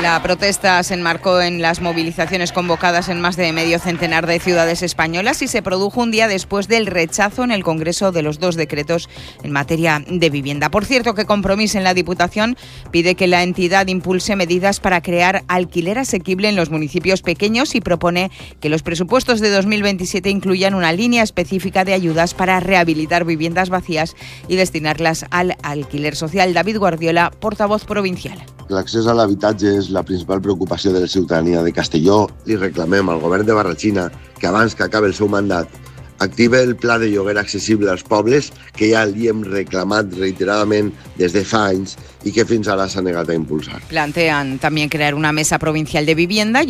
La protesta se enmarcó en las movilizaciones convocadas en más de medio centenar de ciudades españolas y se produjo un día después del rechazo en el Congreso de los 2 decretos en materia de vivienda. Por cierto, que Compromís en la Diputación pide que la entidad impulse medidas para crear alquiler asequible en los municipios pequeños y propone que los presupuestos de 2027 incluyan una línea específica de ayudas para rehabilitar viviendas vacías y destinarlas al alquiler social. David Guardiola, portavoz provincial. L'accés a l'habitatge és la principal preocupació de la ciutadania de Castelló. Li reclamem al govern de Barratxina que abans que acabi el seu mandat active el pla de lloguer accessible als pobles que ja li hem reclamat reiteradament des de fa anys i que fins ara s'ha negat a impulsar. Plantean también crear una mesa provincial de vivienda